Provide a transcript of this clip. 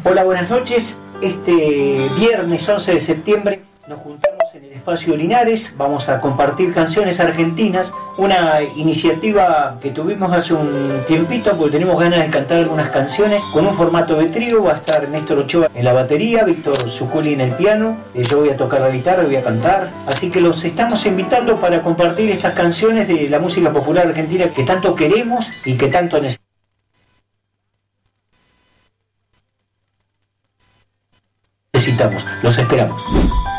Hola, buenas noches. Este viernes 11 de septiembre nos juntamos en el Espacio Linares. Vamos a compartir canciones argentinas, una iniciativa que tuvimos hace un tiempito porque tenemos ganas de cantar algunas canciones con un formato de trío. Va a estar Néstor Ochoa en la batería, Víctor Zuccoli en el piano, yo voy a tocar la guitarra y voy a cantar. Así que los estamos invitando para compartir estas canciones de la música popular argentina que tanto queremos y que tanto necesitamos. Los esperamos.